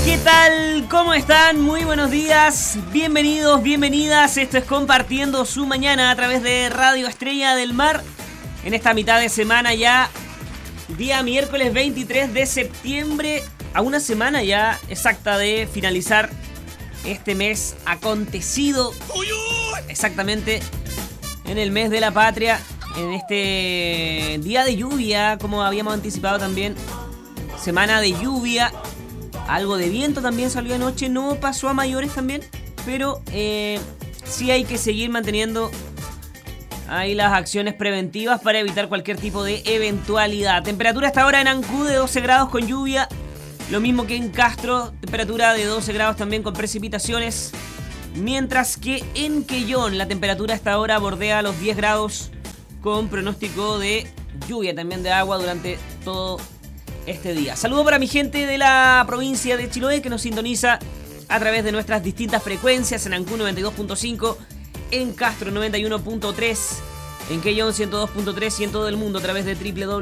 ¿Qué tal? ¿Cómo están? Muy buenos días. Bienvenidos, bienvenidas. Esto es Compartiendo su Mañana a través de Radio Estrella del Mar. En esta mitad de semana ya, día miércoles 23 de septiembre, a una semana ya exacta de finalizar este mes acontecido. Exactamente en el mes de la patria, en este día de lluvia, como habíamos anticipado también. Semana de lluvia. Algo de viento también salió anoche, no pasó a mayores también, pero sí hay que seguir manteniendo ahí las acciones preventivas para evitar cualquier tipo de eventualidad. Temperatura hasta ahora en Ancud de 12 grados con lluvia, lo mismo que en Castro, temperatura de 12 grados también con precipitaciones, mientras que en Quellón la temperatura hasta ahora bordea los 10 grados con pronóstico de lluvia, también de agua durante todo este día. Saludo para mi gente de la provincia de Chiloé que nos sintoniza a través de nuestras distintas frecuencias en Ancud 92.5, en Castro 91.3, en Quellón 102.3 y en todo el mundo a través de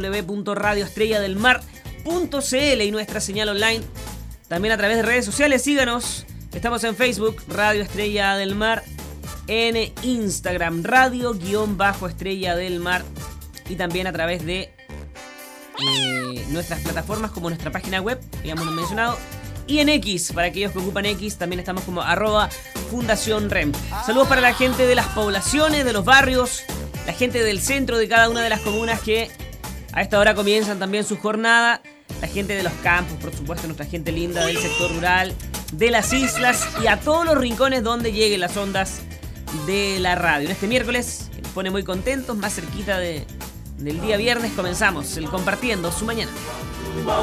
www.radioestrelladelmar.cl y nuestra señal online. También a través de redes sociales, síganos. Estamos en Facebook, Radio Estrella del Mar, en Instagram, Radio-Estrella del Mar, y también a través de nuestras plataformas como nuestra página web, ya hemos mencionado, y en X, para aquellos que ocupan X, también estamos como @Fundación REM. Saludos para la gente de las poblaciones, de los barrios, la gente del centro de cada una de las comunas que a esta hora comienzan también su jornada, la gente de los campos, por supuesto, nuestra gente linda del sector rural, de las islas y a todos los rincones donde lleguen las ondas de la radio. En este miércoles, que nos pone muy contentos, más cerquita del día viernes, comenzamos el Compartiendo su Mañana.